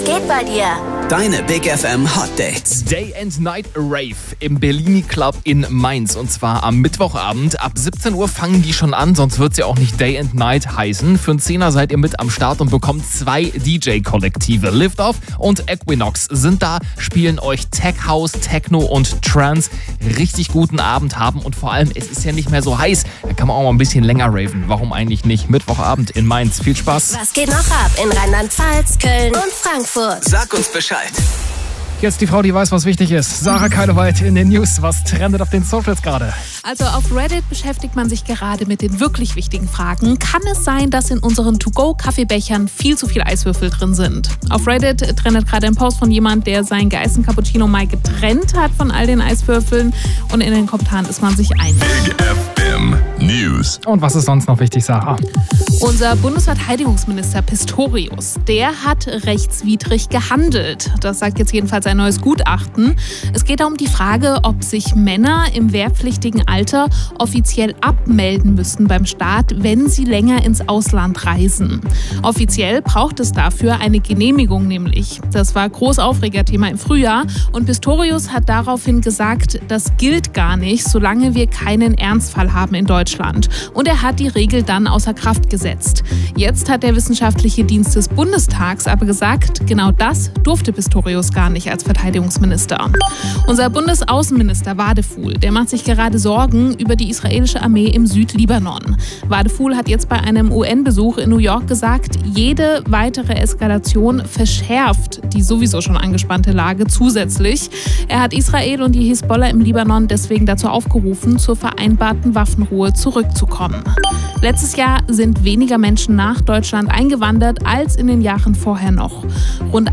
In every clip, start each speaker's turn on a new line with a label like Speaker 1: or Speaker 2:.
Speaker 1: geht bei dir?
Speaker 2: Deine Big FM Hot Dates.
Speaker 3: Day and Night Rave im Bellini Club in Mainz. Und zwar am Mittwochabend. Ab 17 Uhr fangen die schon an, sonst wird es ja auch nicht Day and Night heißen. Für einen Zehner seid ihr mit am Start und bekommt 2 DJ-Kollektive. Liftoff und Equinox sind da, spielen euch Tech House, Techno und Trance. Richtig guten Abend haben und vor allem, es ist ja nicht mehr so heiß. Da kann man auch mal ein bisschen länger raven. Warum eigentlich nicht? Mittwochabend in Mainz. Viel Spaß.
Speaker 1: Was geht noch ab in Rheinland-Pfalz, Köln und Frankfurt?
Speaker 2: Sag uns Bescheid.
Speaker 4: Jetzt die Frau, die weiß, was wichtig ist. Sarah Keiloweit in den News. Was trendet auf den Socials gerade?
Speaker 5: Also auf Reddit beschäftigt man sich gerade mit den wirklich wichtigen Fragen. Kann es sein, dass in unseren To-Go-Kaffeebechern viel zu viel Eiswürfel drin sind? Auf Reddit trendet gerade ein Post von jemand, der seinen geeisten Cappuccino mal getrennt hat von all den Eiswürfeln. Und in den Kommentaren ist man sich einig.
Speaker 6: Big FM News.
Speaker 4: Und was ist sonst noch wichtig, Sarah?
Speaker 5: Unser Bundesverteidigungsminister Pistorius, der hat rechtswidrig gehandelt. Das sagt jetzt jedenfalls ein neues Gutachten. Es geht da um die Frage, ob sich Männer im wehrpflichtigen Alter offiziell abmelden müssen beim Staat, wenn sie länger ins Ausland reisen. Offiziell braucht es dafür eine Genehmigung nämlich. Das war Großaufregerthema im Frühjahr und Pistorius hat daraufhin gesagt, das gilt gar nicht, solange wir keinen Ernstfall haben in Deutschland. Und er hat die Regel dann außer Kraft gesetzt. Jetzt hat der Wissenschaftliche Dienst des Bundestags aber gesagt, genau das durfte Pistorius gar nicht als Verteidigungsminister. Unser Bundesaußenminister Wadephul, der macht sich gerade Sorgen über die israelische Armee im Südlibanon. Wadephul hat jetzt bei einem UN-Besuch in New York gesagt, jede weitere Eskalation verschärft die sowieso schon angespannte Lage zusätzlich. Er hat Israel und die Hisbollah im Libanon deswegen dazu aufgerufen, zur vereinbarten Waffenruhe zurückzukommen. Letztes Jahr sind weniger Menschen nach Deutschland eingewandert als in den Jahren vorher noch. Rund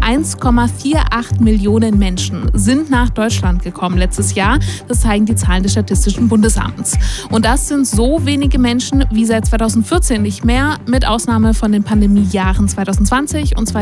Speaker 5: 1,48 Millionen Menschen sind nach Deutschland gekommen letztes Jahr. Das zeigen die Zahlen des Statistischen Bundesamts. Und das sind so wenige Menschen wie seit 2014 nicht mehr, mit Ausnahme von den Pandemiejahren 2020 und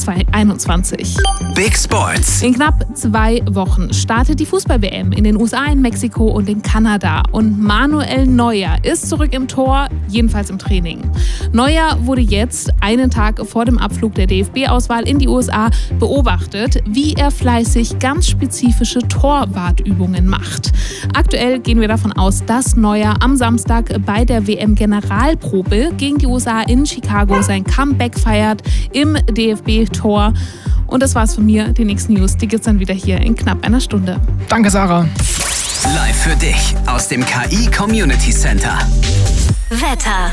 Speaker 5: 2021.
Speaker 2: Big Sports.
Speaker 5: In knapp 2 Wochen startet die Fußball-WM in den USA, in Mexiko und in Kanada. Und Manuel Neuer ist zurück im Tor, jedenfalls im Training. Neuer wurde jetzt einen Tag vor dem Abflug der DFB-Auswahl in die USA beobachtet, wie er fleißig ganz spezifische Torwartübungen macht. Aktuell gehen wir davon aus, dass Neuer am Samstag bei der WM-Generalprobe gegen die USA in Chicago sein Comeback feiert im DFB-Tor. Und das war's von mir. Die nächsten News, die gibt's dann wieder hier in knapp einer Stunde.
Speaker 4: Danke, Sarah.
Speaker 2: Live für dich aus dem KI Community Center.
Speaker 1: Wetter.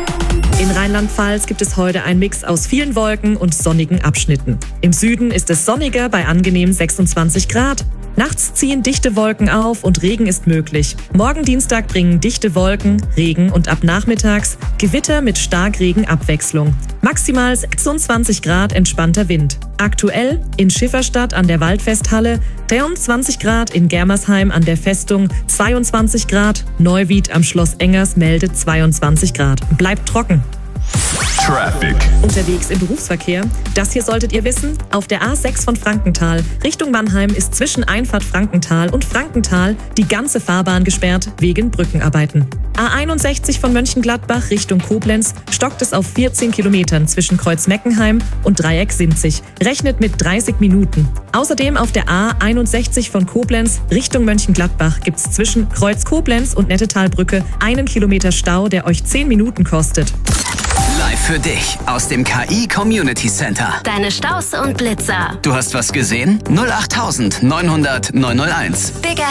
Speaker 7: In Rheinland-Pfalz gibt es heute einen Mix aus vielen Wolken und sonnigen Abschnitten. Im Süden ist es sonniger bei angenehmen 26 Grad. Nachts ziehen dichte Wolken auf und Regen ist möglich. Morgen Dienstag bringen dichte Wolken, Regen und ab nachmittags Gewitter mit Starkregenabwechslung. Maximal 26 Grad entspannter Wind. Aktuell in Schifferstadt an der Waldfesthalle, 23 Grad in Germersheim an der Festung, 22 Grad, Neuwied am Schloss Engers meldet 22 Grad. Bleibt trocken.
Speaker 6: Traffic.
Speaker 7: Unterwegs im Berufsverkehr. Das hier solltet ihr wissen. Auf der A6 von Frankenthal Richtung Mannheim ist zwischen Einfahrt Frankenthal und Frankenthal die ganze Fahrbahn gesperrt wegen Brückenarbeiten. A61 von Mönchengladbach Richtung Koblenz stockt es auf 14 Kilometern zwischen Kreuz Meckenheim und Dreieck Sinzig. Rechnet mit 30 Minuten. Außerdem auf der A61 von Koblenz Richtung Mönchengladbach gibt es zwischen Kreuz Koblenz und Nettetalbrücke 1 Kilometer Stau, der euch 10 Minuten kostet.
Speaker 2: Live für dich aus dem KI Community Center.
Speaker 1: Deine Staus und Blitzer.
Speaker 2: Du hast was gesehen? 08900 901.
Speaker 1: Big